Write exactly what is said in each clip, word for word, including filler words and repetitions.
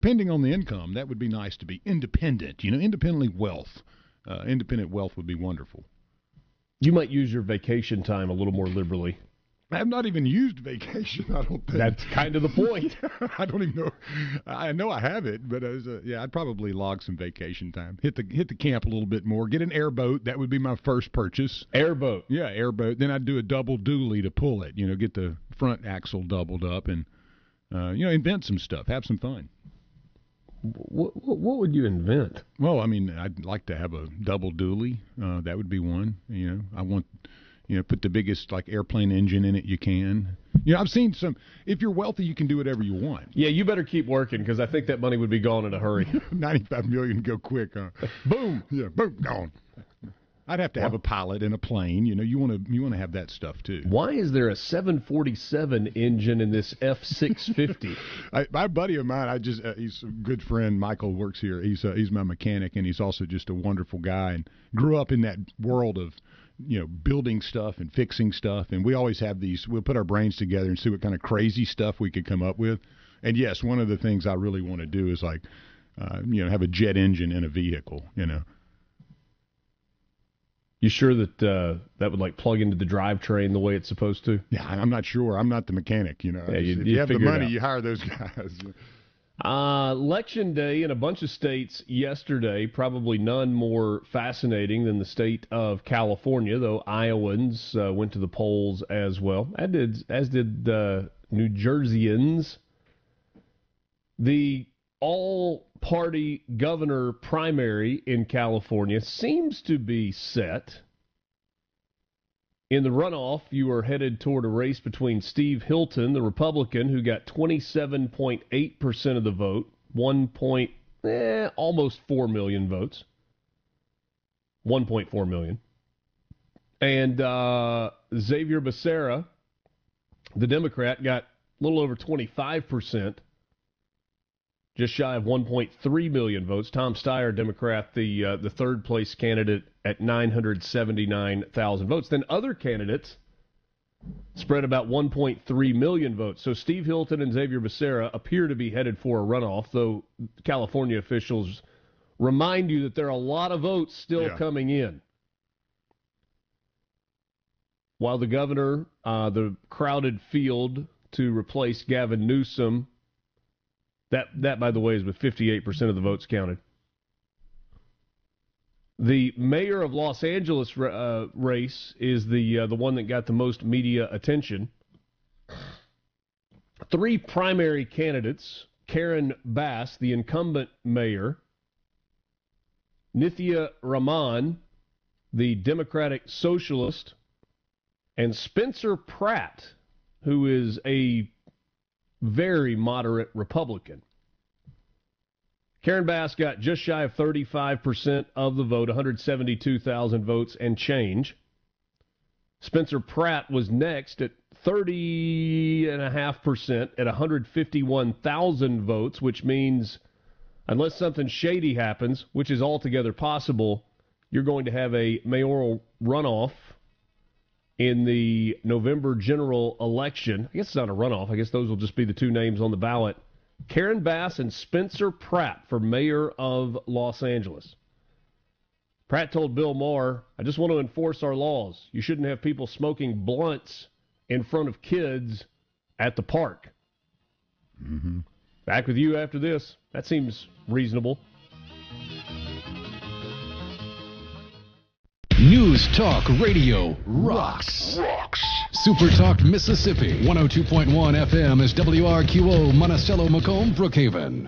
depending on the income, that would be nice to be independent. You know, independently wealth. Uh, independent wealth would be wonderful. You might use your vacation time a little more liberally. I have not even used vacation, I don't think. That's kind of the point. I don't even know. I know I have it, but as a, yeah, I'd probably log some vacation time. Hit the hit the camp a little bit more. Get an airboat. That would be my first purchase. Airboat. Yeah, airboat. Then I'd do a double dually to pull it. You know, get the front axle doubled up and, uh, you know, invent some stuff. Have some fun. What, what would you invent? Well, I mean, I'd like to have a double dually. Uh, that would be one. You know, I want... You know, put the biggest, like, airplane engine in it you can. You know, I've seen some, if you're wealthy, you can do whatever you want. Yeah, you better keep working, because I think that money would be gone in a hurry. ninety-five million dollars go quick, huh? Boom! Yeah, boom, gone. I'd have to have a pilot and a plane. You know, you want to you want to have that stuff, too. Why is there a seven forty-seven engine in this F six fifty? I, my buddy of mine, I just uh, he's a good friend, Michael, works here. He's uh, he's my mechanic, and he's also just a wonderful guy, and grew up in that world of, you know, building stuff and fixing stuff. And we always have these, we'll put our brains together and see what kind of crazy stuff we could come up with. And yes, one of the things I really want to do is like, uh, you know, have a jet engine in a vehicle, you know. You sure that uh, that would like plug into the drivetrain the way it's supposed to? Yeah, I'm not sure. I'm not the mechanic, you know. Yeah, you, if you you have the money, you hire those guys. Uh, Election Day in a bunch of states yesterday, probably none more fascinating than the state of California, though Iowans uh, went to the polls as well, as did, as did uh, New Jerseyans. The all-party governor primary in California seems to be set. In the runoff, you are headed toward a race between Steve Hilton, the Republican, who got twenty-seven point eight percent of the vote, one point, eh, almost four million votes, one point four million, and uh, Xavier Becerra, the Democrat, got a little over twenty-five percent, just shy of one point three million votes. Tom Steyer, Democrat, the uh, the third place candidate at nine hundred seventy-nine thousand votes. Then other candidates spread about one point three million votes. So Steve Hilton and Xavier Becerra appear to be headed for a runoff, though California officials remind you that there are a lot of votes still yeah. coming in. While the governor, uh, the crowded field to replace Gavin Newsom, That, that, by the way, is with fifty-eight percent of the votes counted. The mayor of Los Angeles uh, race is the uh, the one that got the most media attention. Three primary candidates: Karen Bass, the incumbent mayor; Nithya Raman, the Democratic Socialist; and Spencer Pratt, who is a very moderate Republican. Karen Bass got just shy of thirty-five percent of the vote, one hundred seventy-two thousand votes and change. Spencer Pratt was next at thirty point five percent at one hundred fifty-one thousand votes, which means unless something shady happens, which is altogether possible, you're going to have a mayoral runoff in the November general election. I guess it's not a runoff. I guess those will just be the two names on the ballot. Karen Bass and Spencer Pratt for mayor of Los Angeles. Pratt told Bill Maher, I just want to enforce our laws. You shouldn't have people smoking blunts in front of kids at the park. Mm-hmm. Back with you after this. That seems reasonable. News Talk Radio rocks. Rocks. Super Talk Mississippi. one oh two point one F M is W R Q O, Monticello, Macomb, Brookhaven.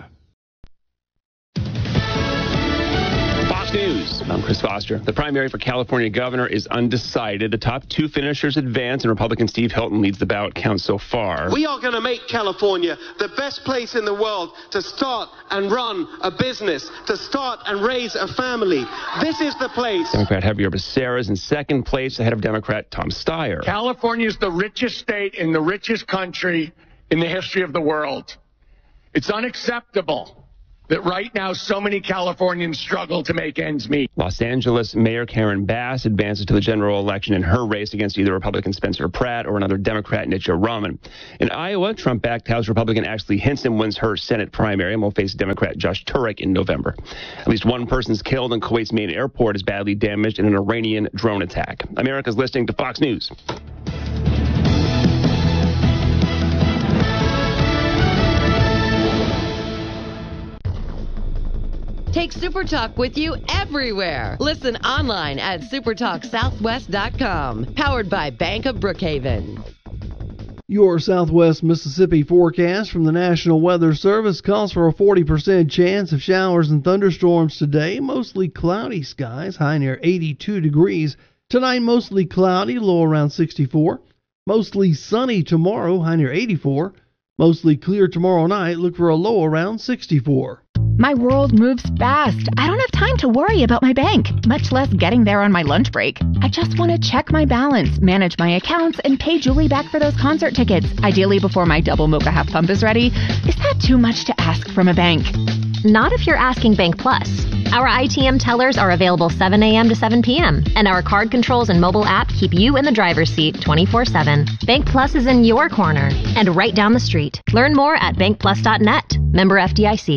News. I'm Chris Foster. The primary for California governor is undecided. The top two finishers advance, and Republican Steve Hilton leads the ballot count so far. We are going to make California the best place in the world to start and run a business, to start and raise a family. This is the place. Democrat Javier Becerra is in second place ahead of Democrat Tom Steyer. California is the richest state in the richest country in the history of the world. It's unacceptable that right now so many Californians struggle to make ends meet. Los Angeles Mayor Karen Bass advances to the general election in her race against either Republican Spencer Pratt or another Democrat Nick Roman. In Iowa, Trump-backed House Republican Ashley Hinson wins her Senate primary and will face Democrat Josh Turek in November. At least one person's killed and Kuwait's main airport is badly damaged in an Iranian drone attack. America's listening to Fox News. Take SuperTalk with you everywhere. Listen online at supertalk southwest dot com. Powered by Bank of Brookhaven. Your Southwest Mississippi forecast from the National Weather Service calls for a forty percent chance of showers and thunderstorms today. Mostly cloudy skies, high near eighty-two degrees. Tonight, mostly cloudy, low around sixty-four. Mostly sunny tomorrow, high near eighty-four. Mostly clear tomorrow night, look for a low around sixty-four. My world moves fast. I don't have time to worry about my bank, much less getting there on my lunch break. I just want to check my balance, manage my accounts, and pay Julie back for those concert tickets, ideally before my double mocha half pump is ready. Is that too much to ask from a bank? Not if you're asking Bank Plus. Our I T M tellers are available seven a.m. to seven p.m., and our card controls and mobile app keep you in the driver's seat twenty-four seven. Bank Plus is in your corner and right down the street. Learn more at bank plus dot net. Member F D I C.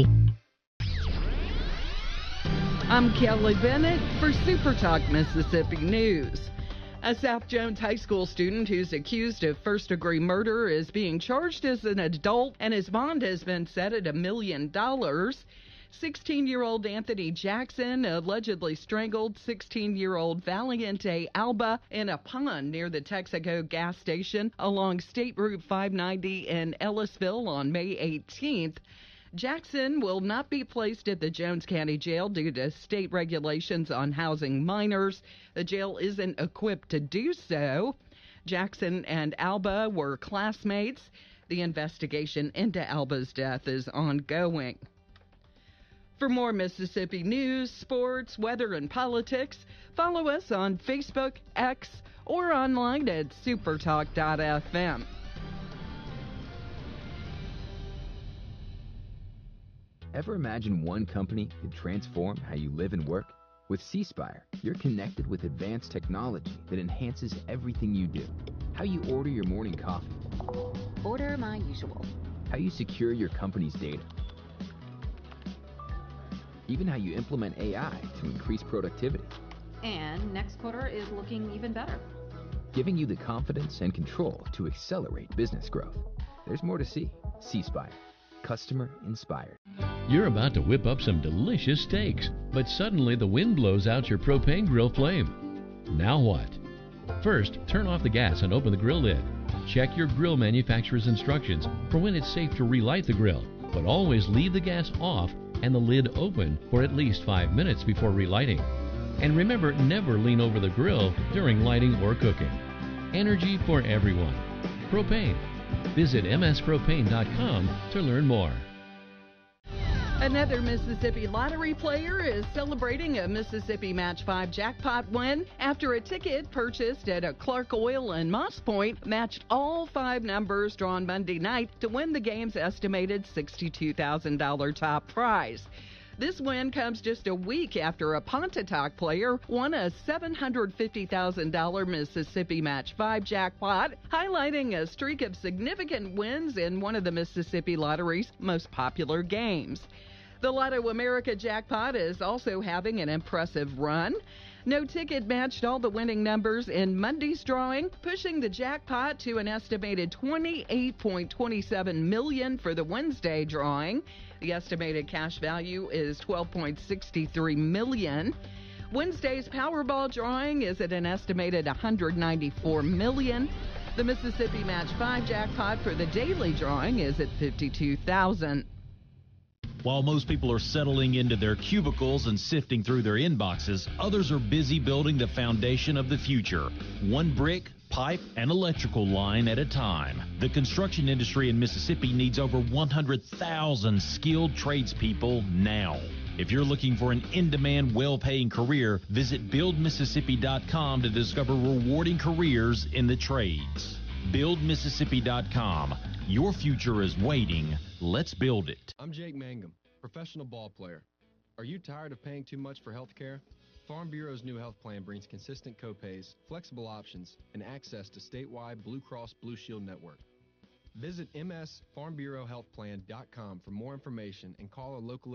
I'm Kelly Bennett for SuperTalk Mississippi News. A South Jones High School student who's accused of first-degree murder is being charged as an adult, and his bond has been set at a million dollars. sixteen-year-old Anthony Jackson allegedly strangled sixteen-year-old Valiente Alba in a pond near the Texaco gas station along State Route five ninety in Ellisville on May eighteenth. Jackson will not be placed at the Jones County Jail due to state regulations on housing minors. The jail isn't equipped to do so. Jackson and Alba were classmates. The investigation into Alba's death is ongoing. For more Mississippi news, sports, weather, and politics, follow us on Facebook, X, or online at supertalk dot f m. Ever imagine one company could transform how you live and work? With C Spire, you're connected with advanced technology that enhances everything you do. How you order your morning coffee. Order my usual. How you secure your company's data. Even how you implement A I to increase productivity. And next quarter is looking even better. Giving you the confidence and control to accelerate business growth. There's more to see. C Spire. Customer inspired. You're about to whip up some delicious steaks, but suddenly the wind blows out your propane grill flame. Now what? First, turn off the gas and open the grill lid. Check your grill manufacturer's instructions for when it's safe to relight the grill, but always leave the gas off and the lid open for at least five minutes before relighting. And remember, never lean over the grill during lighting or cooking. Energy for everyone. Propane. Visit m s propane dot com to learn more. Another Mississippi lottery player is celebrating a Mississippi Match five jackpot win after a ticket purchased at a Clark Oil in Moss Point matched all five numbers drawn Monday night to win the game's estimated sixty-two thousand dollars top prize. This win comes just a week after a Pontotoc player won a seven hundred fifty thousand dollars Mississippi Match five jackpot, highlighting a streak of significant wins in one of the Mississippi Lottery's most popular games. The Lotto America jackpot is also having an impressive run. No ticket matched all the winning numbers in Monday's drawing, pushing the jackpot to an estimated twenty-eight point two seven million dollars for the Wednesday drawing. The estimated cash value is twelve point six three million dollars. Wednesday's Powerball drawing is at an estimated one hundred ninety-four million dollars. The Mississippi Match five jackpot for the daily drawing is at fifty-two thousand dollars. While most people are settling into their cubicles and sifting through their inboxes, others are busy building the foundation of the future. One brick, pipe, and electrical line at a time. The construction industry in Mississippi needs over one hundred thousand skilled tradespeople now. If you're looking for an in-demand, well-paying career, visit build mississippi dot com to discover rewarding careers in the trades. build mississippi dot com. Your future is waiting. Let's build it. I'm Jake Mangum. Professional ball player. Are you tired of paying too much for health care? Farm Bureau's new health plan brings consistent copays, flexible options, and access to statewide Blue Cross Blue Shield network. Visit m s farm bureau health plan dot com for more information and call a local